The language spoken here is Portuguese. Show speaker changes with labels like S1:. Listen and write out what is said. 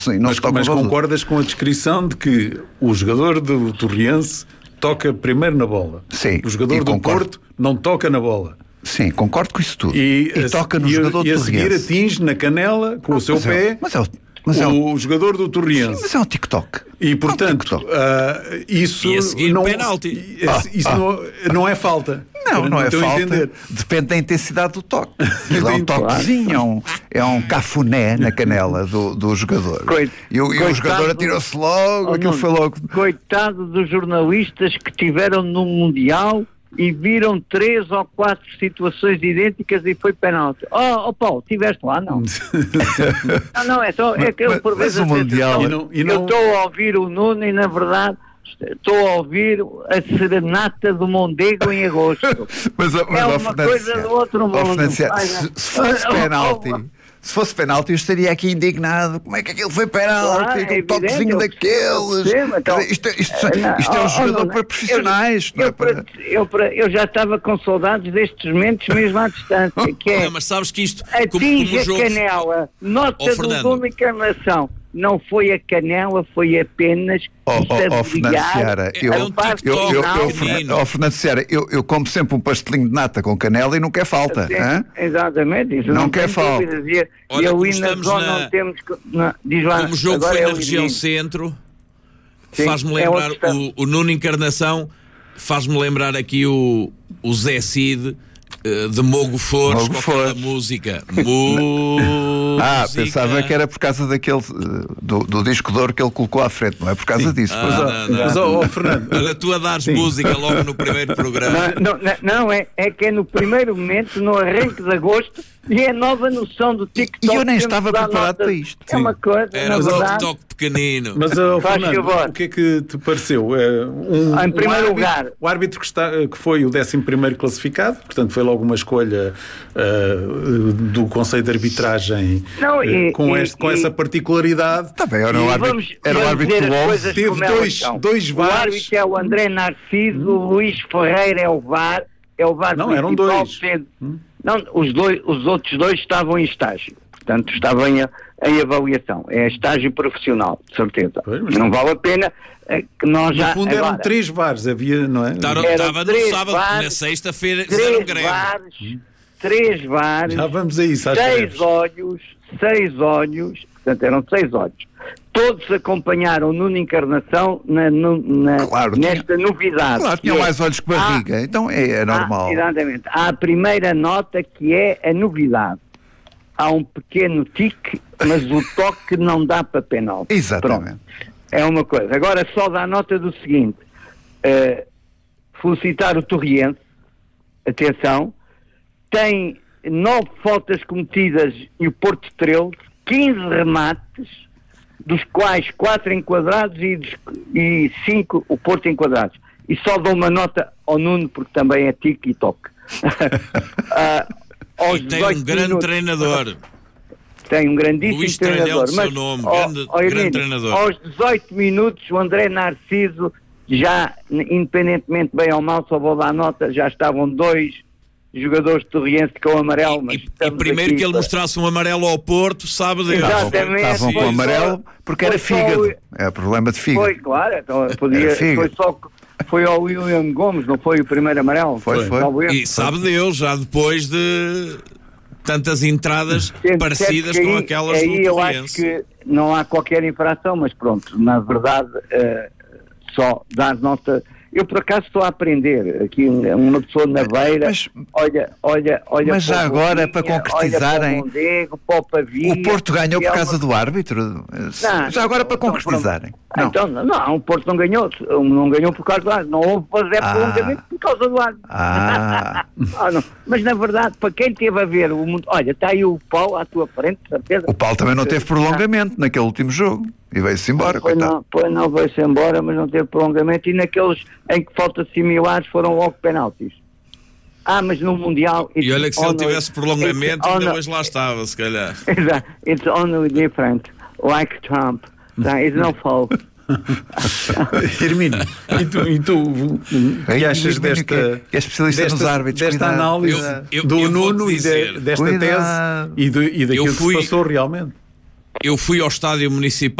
S1: Sim, não
S2: mas concordas com a descrição de que o jogador do Torriense toca primeiro na bola.
S1: Sim,
S2: o jogador do Porto não toca na bola.
S1: Sim, concordo com isso tudo. E toca no jogador do Torriense.
S2: E a seguir atinge na canela com o seu pé o jogador do Torriense.
S1: Sim, mas é um TikTok.
S2: E portanto, isso
S3: e a seguir não, penalti.
S2: Isso não é falta.
S1: Não é falta. Entender. Depende da intensidade do toque. É um toquezinho, é um cafuné na canela do jogador. E o jogador atirou-se logo, aquilo foi logo.
S4: Coitado dos jornalistas que tiveram no Mundial e viram 3 ou 4 situações idênticas e foi penalti. Paulo, estiveste lá? Não. Não, é só é que eu por vezes
S1: o Mundial.
S4: Eu estou a ouvir o Nuno e na verdade estou a ouvir a serenata do Mondego em agosto.
S1: mas
S4: é uma coisa do outro mundo.
S1: Se fosse penalti, eu estaria aqui indignado. Como é que aquilo foi penalti? Um toquezinho daqueles. Isto é um jogador para profissionais.
S4: Eu já estava com saudades destes momentos mesmo à distância. Que é,
S3: mas sabes que isto
S4: atinge a canela, nota do Dom Encarnação. Não foi a canela, foi apenas
S1: Fernando Seara, eu como sempre um pastelinho de nata com canela e não quer falta.
S4: Exatamente, isso
S1: não quer falta.
S3: Olha, como estamos não temos... Diz lá, como o jogo foi na região centro, faz-me lembrar o Nuno Encarnação, faz-me lembrar aqui o Zé Cid de Mogo Fores com aquela música.
S1: Pensava que era por causa daquele do disco de ouro que ele colocou à frente, não é por causa disso.
S2: Mas, Fernando,
S3: olha, tu a dares música logo no primeiro programa.
S4: Não, é que é no primeiro momento, no arranque de agosto, e é a nova noção do TikTok.
S1: E eu nem estava preparado para isto.
S4: É uma coisa,
S3: era um TikTok pequenino.
S2: Mas, Fernando, o que é que te pareceu?
S4: Em primeiro lugar,
S2: o árbitro que foi o 11º classificado, portanto foi logo uma escolha do Conselho de Arbitragem com essa particularidade.
S1: Também era o árbitro do 11.
S2: Teve dois VARs.
S4: O árbitro é o André Narciso, o Luís Ferreira é o VAR.
S2: Não, eram dois.
S4: Não, os outros dois estavam em estágio, portanto estavam em avaliação, é estágio profissional, de certeza. Não vale a pena que nós já...
S2: No fundo eram 3 VARs, havia, não é?
S3: Estava no sábado, na sexta-feira fizeram greve.
S4: 3 VARs,
S2: já vamos a isso,
S4: 6 olhos, portanto eram 6 olhos. Todos acompanharam Nuno Encarnação nesta novidade.
S1: Claro, tinham mais olhos que barriga, então é normal.
S4: Exatamente. Há a primeira nota que é a novidade. Há um pequeno tique, mas o toque não dá para penalti.
S1: Exatamente.
S4: Pronto. É uma coisa. Agora só dá nota do seguinte. Felicitar o Torriense. Atenção. Tem 9 faltas cometidas e o Porto 13, 15 remates, dos quais 4 enquadrados e 5 o Porto enquadrados. E só dou uma nota ao Nuno, porque também é tique e toque.
S3: E tem um grande treinador.
S4: Tem um grandíssimo
S3: Luís
S4: treinador.
S3: Trelhão, seu nome, grande treinador.
S4: Aos 18 minutos, o André Narciso, já independentemente bem ou mal, só vou dar nota, já estavam 2 jogadores de Torriense com o amarelo.
S3: E primeiro que ele mostrasse um amarelo ao Porto, sabe Deus.
S4: Exatamente.
S1: Estavam com o amarelo porque era fígado. É problema de fígado.
S4: Foi, claro. Então, foi ao William Gomes, não foi o primeiro amarelo?
S1: Foi.
S3: E sabe Deus, já depois de tantas entradas parecidas com aquelas do Torriense.
S4: Eu acho que não há qualquer infração, mas pronto, na verdade, só dar nota. Eu, por acaso, estou a aprender. Aqui uma pessoa na beira, olha.
S1: Mas já agora, para concretizarem, o Porto ganhou por causa do árbitro? Já agora, para concretizarem.
S4: Não, o Porto não ganhou. Não ganhou por causa do árbitro. Não houve prolongamento por causa do árbitro. Mas, na verdade, para quem teve a ver o mundo... Olha, está aí o Paulo à tua frente, certeza.
S1: O Paulo também não teve prolongamento naquele último jogo. E veio-se embora, coitado.
S4: Não veio-se embora, mas não teve prolongamento. E naqueles em que faltas similares foram logo penaltis. Mas no Mundial...
S3: E olha que se ele tivesse prolongamento, ainda hoje lá estava, se calhar.
S4: It's only different, like Trump. It's no fault.
S2: Hermínio, e tu que achas desta análise do Nuno e desta tese e daquilo que se passou realmente?
S3: eu fui ao estádio municipal